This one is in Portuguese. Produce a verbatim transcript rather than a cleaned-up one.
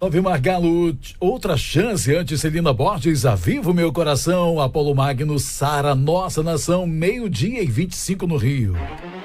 Nove Margalo, outra chance antes Celina Borges, a Vivo Meu Coração, Apolo Magno, Sara, Nossa Nação, meio-dia e vinte e cinco no Rio.